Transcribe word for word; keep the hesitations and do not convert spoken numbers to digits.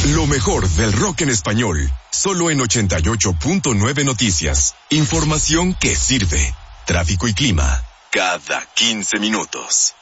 Lo mejor del rock en español, solo en ochenta y ocho punto nueve Noticias. Información que sirve. Tráfico y clima, cada quince minutos.